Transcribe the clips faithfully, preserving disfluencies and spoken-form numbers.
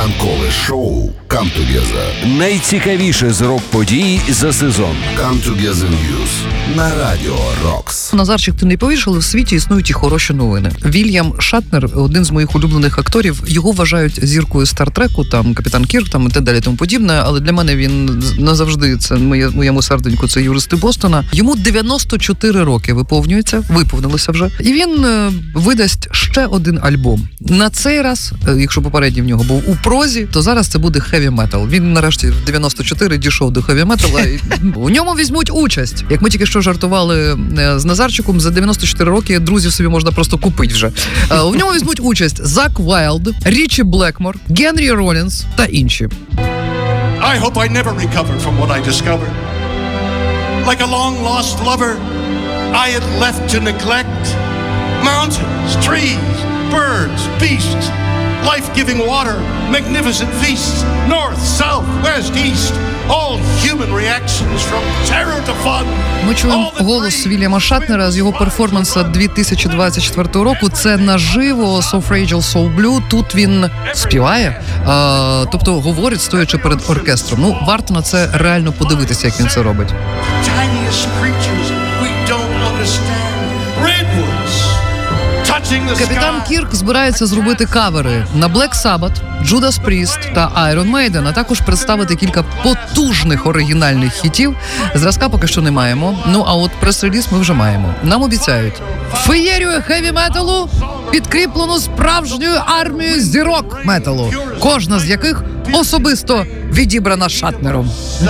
Ранкове шоу Come Together. Найцікавіше з рок-подій за сезон. Come Together News на Радіо Рокс. Назарчик, ти не повіриш, але в світі існують і хороші новини. Вільям Шатнер, один з моїх улюблених акторів, його вважають зіркою Стартреку, там Капітан Кірк, там і так далі, тому подібне, але для мене він назавжди, це моє, моєму серденьку, це юристи Бостона. Йому дев'яносто чотири роки виповнюється, виповнилося вже, і він е, видасть ще один альбом. На цей раз, е, якщо попередній в нього був у прозі, то зараз це буде хеві-метал. Він нарешті в дев'яносто чотири дійшов до хеві-метала, і у ньому візьмуть участь. Як ми тільки що жартували е, з Назарчиком, за дев'яносто чотири роки друзів собі можна просто купити вже. Е, у ньому візьмуть участь Зак Вайлд, Річі Блекмор, Генрі Ролінс та інші. I hope I never recover from what I discovered. Like a long-lost lover, I had left to neglect mountains, trees, birds, beasts, life-giving water, magnificent feasts, north, south, west, east, all human reactions from terror to fun. Ми чуємо голос Вільяма Шатнера з його перформанса дві тисячі двадцять четвертого року. Це наживо So Fragile, So Blue. Тут він співає, а, тобто говорить, стоячи перед оркестром. Ну, варто на це реально подивитися, як він це робить. Tiniest creatures we don't understand. Redwoods. Капітан Кірк збирається зробити кавери на Black Sabbath, Judas Priest та Iron Maiden, а також представити кілька потужних оригінальних хітів. Зразка поки що не маємо, ну а от прес-реліз ми вже маємо. Нам обіцяють феєрію хеві-металу, підкріплену справжньою армією зірок металу, кожна з яких особисто відібрана Шатнером.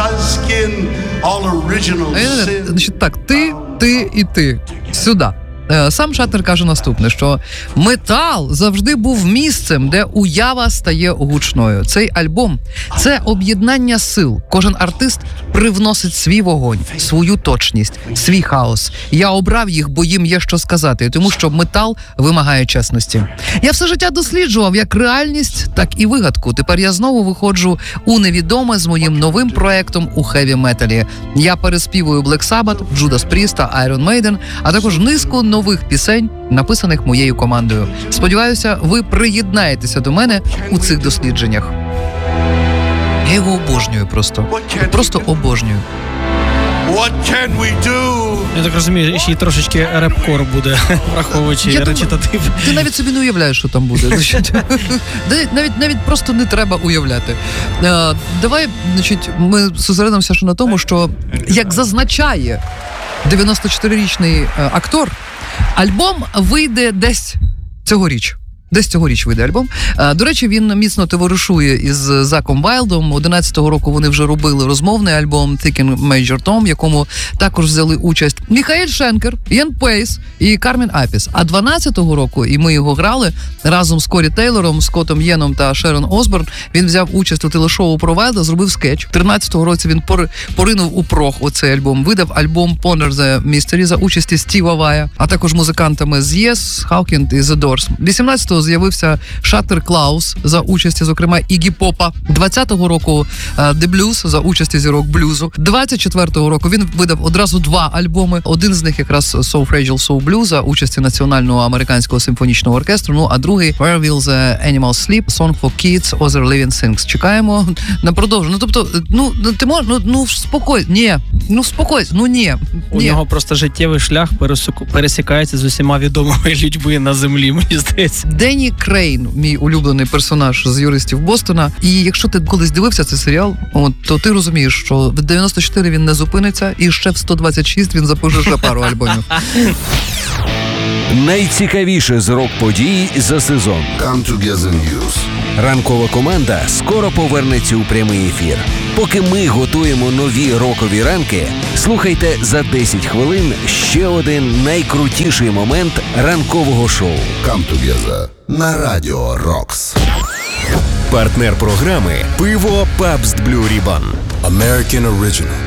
Значить так, ти, ти і ти. Сюди. Сам Шатнер каже наступне, що метал завжди був місцем, де уява стає гучною. Цей альбом – це об'єднання сил. Кожен артист привносить свій вогонь, свою точність, свій хаос. Я обрав їх, бо їм є що сказати, тому що метал вимагає чесності. Я все життя досліджував як реальність, так і вигадку. Тепер я знову виходжу у невідоме з моїм новим проектом у хеві-металі. Я переспівую Black Sabbath, Judas Priest та Iron Maiden, а також низку нових пісень, написаних моєю командою. Сподіваюся, ви приєднаєтеся до мене у цих дослідженнях. Я його обожнюю просто. Просто обожнюю. What can we do? Я так розумію, ще й трошечки реп-кор буде, враховуючи Я речитатив. Думаю, ти навіть собі не уявляєш, що там буде. навіть, навіть просто не треба уявляти. А, давай, значить, ми зосередимося на тому, що, як зазначає дев'яносто чотирирічний актор, альбом вийде десь цьогоріч. Десь цьогоріч вийде альбом. До речі, він міцно товаришує із Заком Вайлдом. одинадцятого року вони вже робили розмовний альбом Thinking Major Tom, в якому також взяли участь Міхаель Шенкер, Іен Пейс і Кармен Апіс. А дванадцятого року, і ми його грали, разом з Корі Тейлором, Скоттом Єном та Шерон Осборн, він взяв участь у телешоу про Вайлда, зробив скетч. В тринадцятому році він поринув у прох оцей альбом. Видав альбом Ponder the Mystery за участі Стіва Вая, а також музикантами з Yes, Hawkins і The Doors. вісімнадцятого з'явився Шаттер Клаус за участі, зокрема, Ігі Попа. двадцятого року The Blues за участі зірок блюзу. двадцять четвертого року він видав одразу два альбоми. Один з них якраз So Fragile, So Blue за участі Національного американського симфонічного оркестру, ну а другий Where Will the Animals Sleep, Song for Kids, Other Living Things. Чекаємо на продовження. Ну, тобто, ну, ти можеш, ну, ну, спокій, ні, ну, спокій, ну, ні. У ні. нього просто життєвий шлях пересікається з усіма відомими людьми на землі, мені здається. Денні Крейн, мій улюблений персонаж з юристів Бостона. І якщо ти колись дивився цей серіал, от, то ти розумієш, що в дев'яносто чотири він не зупиниться, і ще в сто двадцять шість він запише ще пару альбомів. Найцікавіше з рок-подій за сезон. Come Together News. Ранкова команда скоро повернеться у прямий ефір. Поки ми готуємо нові рокові ранки, слухайте за десять хвилин ще один найкрутіший момент ранкового шоу. Come Together на Радіо Рокс. Партнер програми «Пиво Пабст Блю Рібан». American Original.